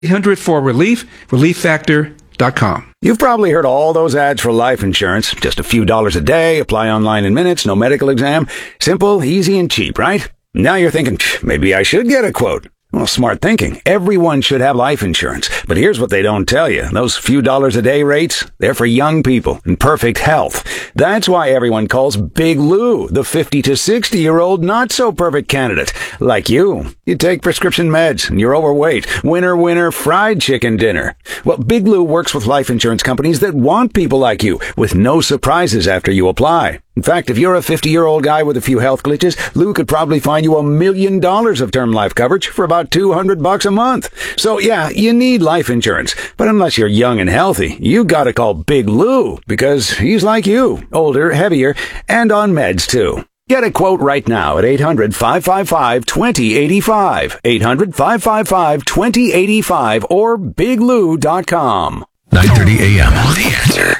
800-4RELIEF, relieffactor.com. You've probably heard all those ads for life insurance. Just a few dollars a day, apply online in minutes, no medical exam. Simple, easy, and cheap, right? Now you're thinking, maybe I should get a quote. Well, smart thinking. Everyone should have life insurance. But here's what they don't tell you. Those few dollars a day rates, they're for young people in perfect health. That's why everyone calls Big Lou the 50 to 60-year-old not-so-perfect candidate. Like you. You take prescription meds and you're overweight. Winner, winner, fried chicken dinner. Well, Big Lou works with life insurance companies that want people like you with no surprises after you apply. In fact, if you're a 50-year-old guy with a few health glitches, Lou could probably find you $1 million of term life coverage for about $200 a month. So yeah, you need life insurance. But unless you're young and healthy, you gotta call Big Lou because he's like you, older, heavier, and on meds too. Get a quote right now at 800-555-2085, 800-555-2085, or biglou.com. 9:30 a.m. The Answer.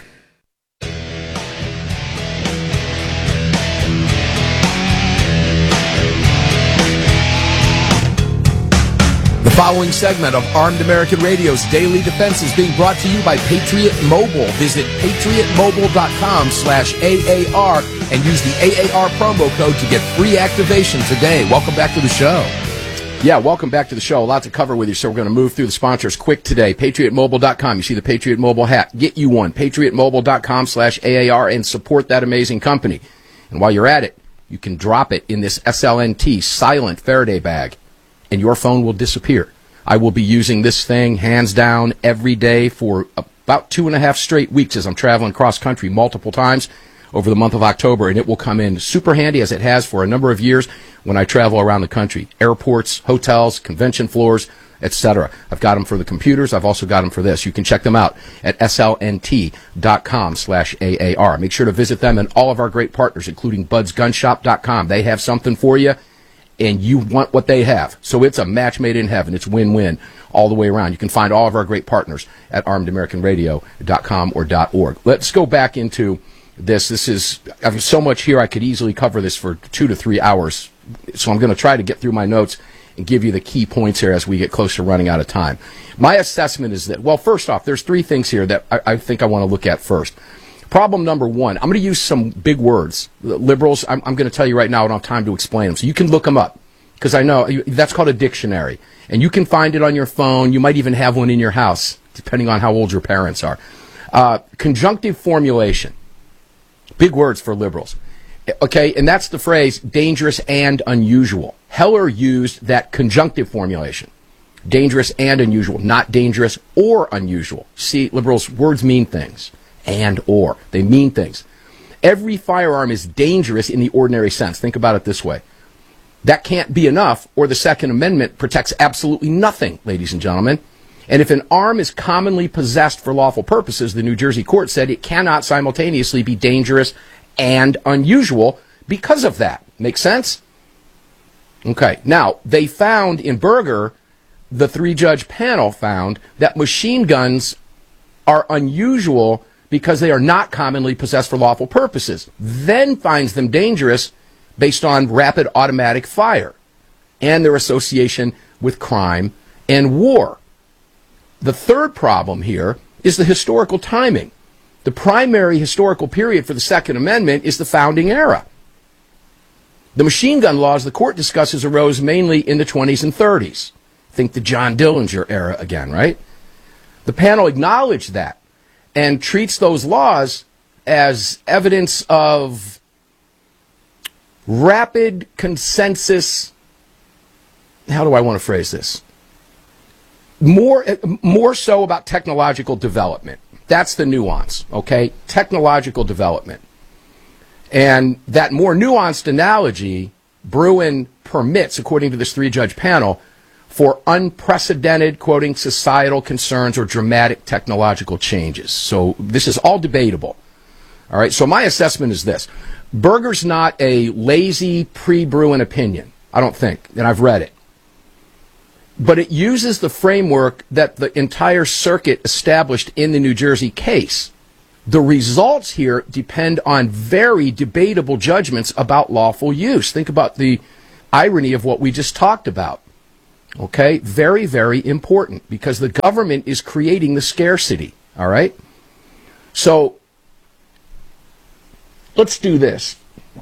The following segment of Armed American Radio's Daily Defense is being brought to you by Patriot Mobile. Visit patriotmobile.com/AAR and use the AAR promo code to get free activation today. Welcome back to the show. Yeah, welcome back to the show. A lot to cover with you, so we're going to move through the sponsors quick today. PatriotMobile.com. You see the Patriot Mobile hat. Get you one. PatriotMobile.com/AAR and support that amazing company. And while you're at it, you can drop it in this SLNT silent Faraday bag, and your phone will disappear. I will be using this thing hands down every day for about 2.5 straight weeks as I'm traveling cross country multiple times over the month of October, and it will come in super handy as it has for a number of years when I travel around the country. Airports, hotels, convention floors, etc. I've got them for the computers. I've also got them for this. You can check them out at slnt.com/AAR. Make sure to visit them and all of our great partners, including budsgunshop.com. They have something for you, and you want what they have. So it's a match made in heaven. It's win-win all the way around. You can find all of our great partners at armedamericanradio.com or .org. Let's go back into this. I have so much here. I could easily cover this for 2 to 3 hours. So I'm going to try to get through my notes and give you the key points here as we get close to running out of time. My assessment is that, well, first off, there's 3 things here that I think I want to look at first. Problem number 1, I'm going to use some big words. Liberals, I'm going to tell you right now, I don't have time to explain them. So you can look them up, because I know that's called a dictionary. And you can find it on your phone. You might even have one in your house, depending on how old your parents are. Conjunctive formulation. Big words for liberals. Okay, and that's the phrase dangerous and unusual. Heller used that conjunctive formulation. Dangerous and unusual, not dangerous or unusual. See, liberals, words mean things. And or. They mean things. Every firearm is dangerous in the ordinary sense. Think about it this way. That can't be enough, or the Second Amendment protects absolutely nothing, ladies and gentlemen. And if an arm is commonly possessed for lawful purposes, the New Jersey court said it cannot simultaneously be dangerous and unusual because of that. Make sense? Okay. Now, they found in Berger, the 3-judge panel found that machine guns are unusual because they are not commonly possessed for lawful purposes, then finds them dangerous based on rapid automatic fire and their association with crime and war. The third problem here is the historical timing. The primary historical period for the Second Amendment is the founding era. The machine gun laws the court discusses arose mainly in the 20s and 30s. Think the John Dillinger era again, right? The panel acknowledged that and treats those laws as evidence of rapid consensus. How do I want to phrase this? More so about technological development. That's the nuance, okay? Technological development. And that more nuanced analogy, Bruin permits, according to this 3-judge panel, for unprecedented, quoting, societal concerns or dramatic technological changes. So this is all debatable. All right, so my assessment is this. Berger's not a lazy pre-Bruin opinion, I don't think, and I've read it. But it uses the framework that the entire circuit established in the New Jersey case. The results here depend on very debatable judgments about lawful use. Think about the irony of what we just talked about. Okay? Very, very important, because the government is creating the scarcity. All right? So, let's do this.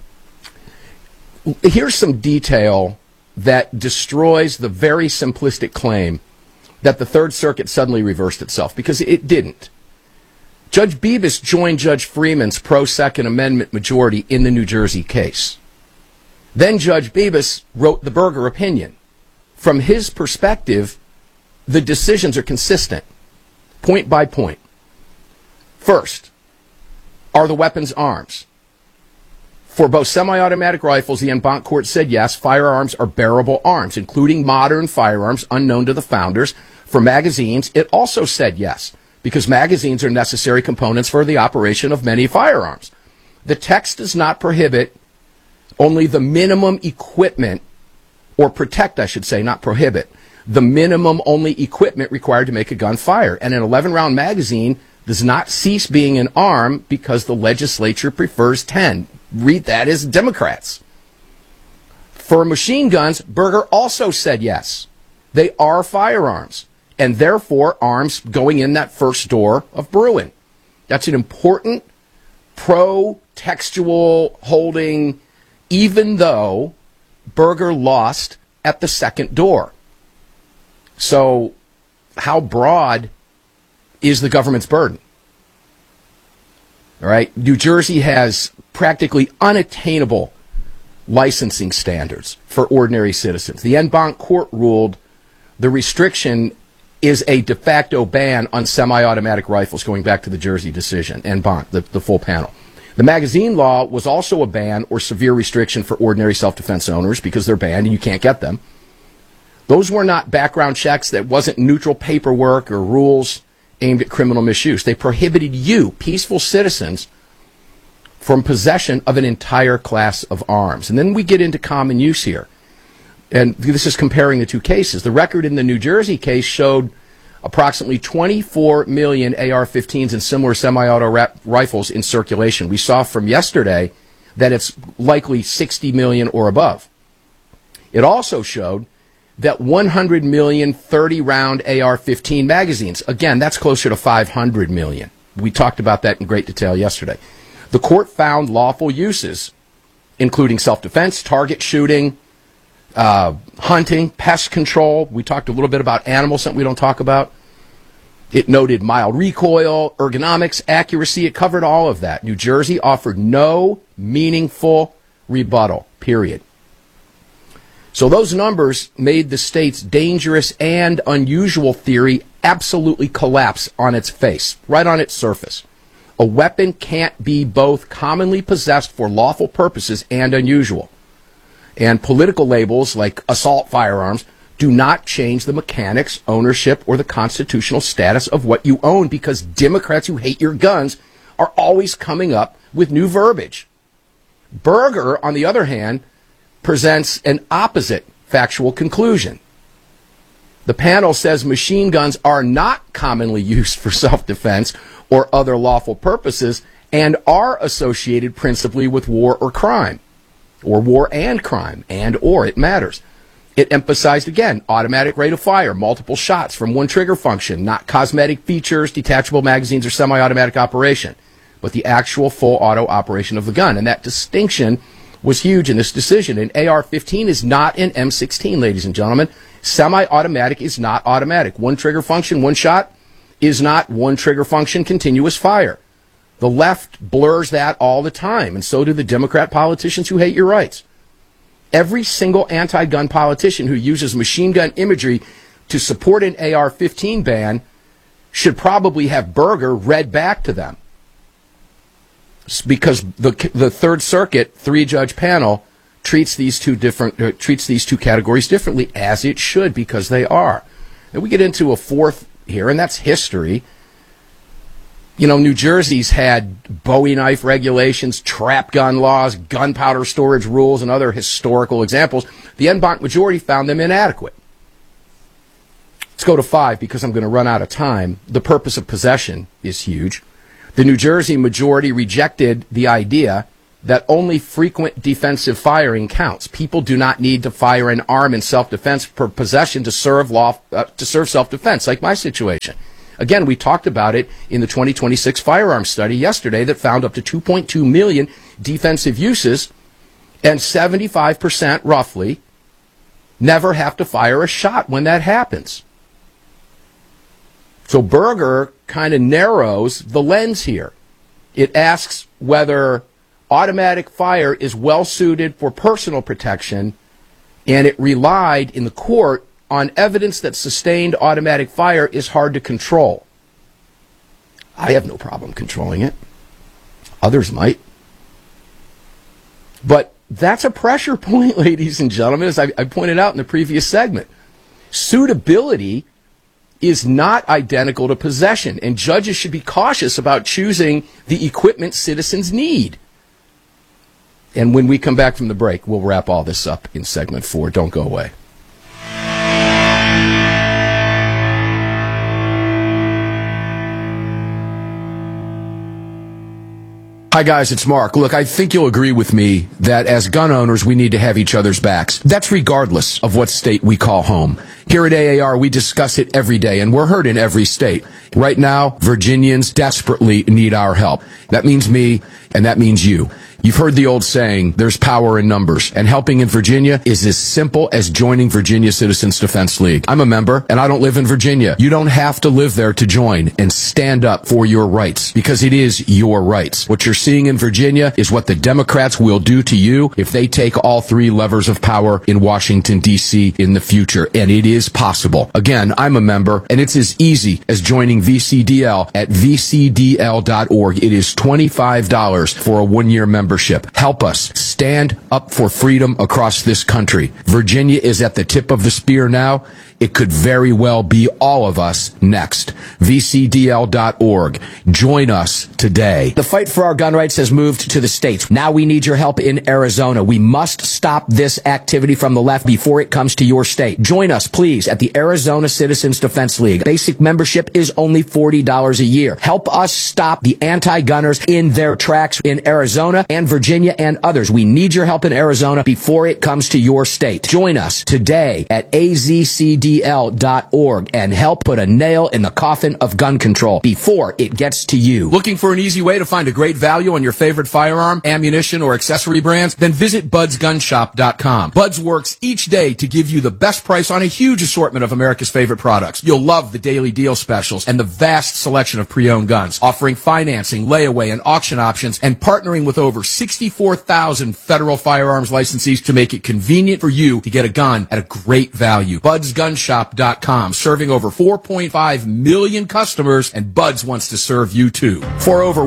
Here's some detail that destroys the very simplistic claim that the Third Circuit suddenly reversed itself, because it didn't. Judge Bibas joined Judge Freeman's pro-Second Amendment majority in the New Jersey case. Then Judge Bibas wrote the Burger opinion. From his perspective, the decisions are consistent, point by point. First, are the weapons arms? For both semi-automatic rifles, the en banc court said yes, firearms are bearable arms, including modern firearms unknown to the founders. For magazines, it also said yes, because magazines are necessary components for the operation of many firearms. The text does not prohibit, only the minimum equipment, or protect, I should say, not prohibit, the minimum only equipment required to make a gun fire. And an 11-round magazine does not cease being an arm because the legislature prefers 10. Read that as Democrats. For machine guns, Burger also said yes. They are firearms, and therefore arms going in that first door of Bruin. That's an important pro-textual holding, even though Burger lost at the second door. So how broad is the government's burden? All right, New Jersey has practically unattainable licensing standards for ordinary citizens. The en banc court ruled the restriction is a de facto ban on semi-automatic rifles, going back to the Jersey decision, en banc, the full panel. The magazine law was also a ban or severe restriction for ordinary self-defense owners because they're banned and you can't get them. Those were not background checks. That wasn't neutral paperwork or rules aimed at criminal misuse. They prohibited you, peaceful citizens, from possession of an entire class of arms. And then we get into common use here. And this is comparing the two cases. The record in the New Jersey case showed approximately 24 million AR-15s and similar semi-auto rifles in circulation. We saw from yesterday that it's likely 60 million or above. It also showed that 100 million 30-round AR-15 magazines. Again, that's closer to 500 million. We talked about that in great detail yesterday. The court found lawful uses, including self-defense, target shooting, hunting, pest control. We talked a little bit about animals, something we don't talk about. It noted mild recoil, ergonomics, accuracy. It covered all of that. New Jersey offered no meaningful rebuttal, period. So those numbers made the state's dangerous and unusual theory absolutely collapse on its face, right on its surface. A weapon can't be both commonly possessed for lawful purposes and unusual. And political labels like assault firearms do not change the mechanics, ownership, or the constitutional status of what you own, because Democrats who hate your guns are always coming up with new verbiage. Burger, on the other hand, presents an opposite factual conclusion. The panel says machine guns are not commonly used for self-defense or other lawful purposes and are associated principally with war or crime, or war and crime, and or, it matters. It emphasized, again, automatic rate of fire, multiple shots from one trigger function, not cosmetic features, detachable magazines, or semi-automatic operation, but the actual full auto operation of the gun. And that distinction was huge in this decision. An AR-15 is not an M16, ladies and gentlemen. Semi-automatic is not automatic. One trigger function, one shot, is not one trigger function, continuous fire. The left blurs that all the time, and so do the Democrat politicians who hate your rights. Every single anti-gun politician who uses machine gun imagery to support an AR-15 ban should probably have Burger read back to them, because the Third Circuit three-judge panel treats these two categories differently, as it should, because they are. And we get into a fourth here, and that's history. You know, New Jersey's had Bowie knife regulations, trap gun laws, gunpowder storage rules, and other historical examples. The en banc majority found them inadequate. Let's go to 5, because I'm going to run out of time. The purpose of possession is huge. The New Jersey majority rejected the idea that only frequent defensive firing counts. People do not need to fire an arm in self-defense per possession to serve self-defense, like my situation. Again, we talked about it in the 2026 firearms study yesterday that found up to 2.2 million defensive uses, and 75% roughly never have to fire a shot when that happens. So Berger kind of narrows the lens here. It asks whether automatic fire is well suited for personal protection, and it relied in the court on evidence that sustained automatic fire is hard to control. I have no problem controlling it. Others might. But that's a pressure point, ladies and gentlemen, as I pointed out in the previous segment. Suitability is not identical to possession, and judges should be cautious about choosing the equipment citizens need. And when we come back from the break, we'll wrap all this up in segment 4. Don't go away. Hi guys, it's Mark. Look, I think you'll agree with me that as gun owners, we need to have each other's backs. That's regardless of what state we call home. Here at AAR, we discuss it every day, and we're heard in every state. Right now, Virginians desperately need our help. That means me, and that means you. You've heard the old saying, there's power in numbers, and helping in Virginia is as simple as joining Virginia Citizens Defense League. I'm a member, and I don't live in Virginia. You don't have to live there to join and stand up for your rights, because it is your rights. What you're seeing in Virginia is what the Democrats will do to you if they take all 3 levers of power in Washington, D.C. in the future, and it is possible. Again, I'm a member, and it's as easy as joining VCDL at vcdl.org. It is $25 for a 1-year membership. Help us stand up for freedom across this country. Virginia is at the tip of the spear now. It could very well be all of us next. VCDL.org. Join us today. The fight for our gun rights has moved to the states. Now we need your help in Arizona. We must stop this activity from the left before it comes to your state. Join us, please, at the Arizona Citizens Defense League. Basic membership is only $40 a year. Help us stop the anti-gunners in their tracks in Arizona and Virginia and others. We need your help in Arizona before it comes to your state. Join us today at AZCDL.org and help put a nail in the coffin of gun control before it gets to you. Looking for an easy way to find a great value on your favorite firearm, ammunition, or accessory brands? Then visit BudsGunShop.com. Buds works each day to give you the best price on a huge assortment of America's favorite products. You'll love the daily deal specials and the vast selection of pre-owned guns, offering financing, layaway, and auction options, and partnering with over 64,000 federal firearms licensees to make it convenient for you to get a gun at a great value. BudsGunShop.com, serving over 4.5 million customers, and Buds wants to serve you too. For over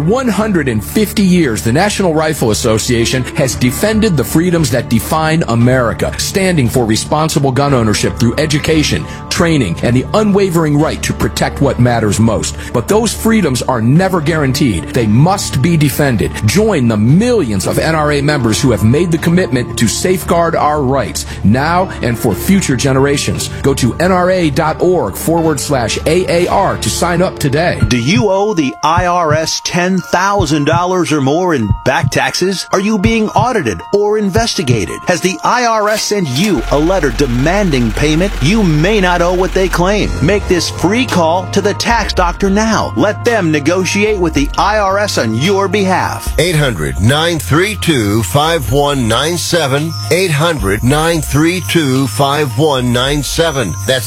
150 years, the National Rifle Association has defended the freedoms that define America, standing for responsible gun ownership through education, training, and the unwavering right to protect what matters most. But those freedoms are never guaranteed. They must be defended. Join the millions of NRA members who have made the commitment to safeguard our rights now and for future generations. Go to NRA.org/AAR to sign up today. Do you owe the IRS $10,000 or more in back taxes? Are you being audited or investigated? Has the IRS sent you a letter demanding payment? You may not owe what they claim. Make this free call to the tax doctor now. Let them negotiate with the IRS on your behalf. 800-932-5197. 800-932-5197. That's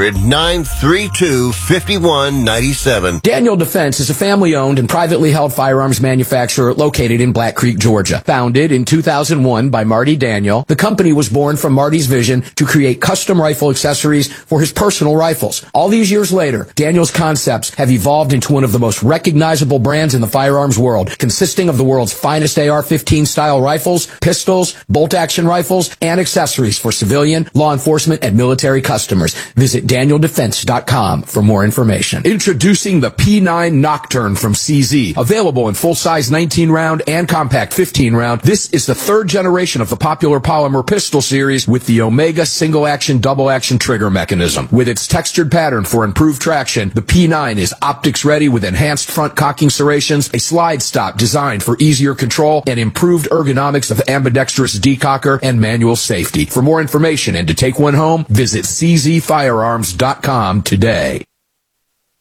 800-932-5197. Daniel Defense is a family-owned and privately held firearms manufacturer located in Black Creek, Georgia. Founded in 2001 by Marty Daniel, the company was born from Marty's vision to create custom rifle accessories for his personal rifles. All these years later, Daniel's concepts have evolved into one of the most recognizable brands in the firearms world, consisting of the world's finest AR-15 style rifles, pistols, bolt-action rifles, and accessories for civilian, law enforcement, and military customers. Visit DanielDefense.com for more information. Introducing the P9 Nocturne from CZ. Available in full-size 19-round and compact 15-round, this is the third generation of the popular polymer pistol series with the Omega single-action, double-action trigger mechanism. realism. With its textured pattern for improved traction, the P9 is optics ready with enhanced front cocking serrations, a slide stop designed for easier control, and improved ergonomics of ambidextrous decocker and manual safety. For more information and to take one home, visit czfirearms.com today.